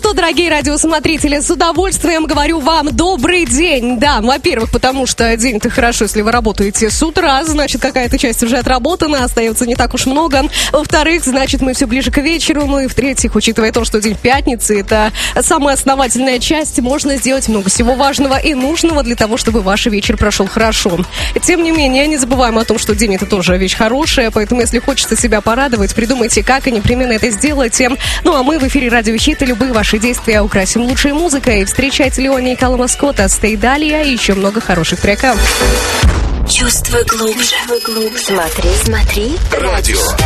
что, дорогие радиосмотрители, с удовольствием говорю вам добрый день. Да, во-первых, потому что день-то хорошо, если вы работаете с утра, значит, какая-то часть уже отработана, остается не так уж много. Во-вторых, значит, мы все ближе к вечеру. Ну и в-третьих, учитывая то, что день пятницы, это самая основательная часть, можно сделать много всего важного и нужного для того, чтобы ваш вечер прошел хорошо. Тем не менее, не забываем о том, что день это тоже вещь хорошая, поэтому если хочется себя порадовать, придумайте, как и непременно это сделайте. Ну а мы в эфире Радио Хит, и любые ваши действия украсим лучшей музыкой. Встречайте Леони и Калума Скотта, Stay Далее и еще много хороших треков. Чувствуй глубже. Смотри. Радио.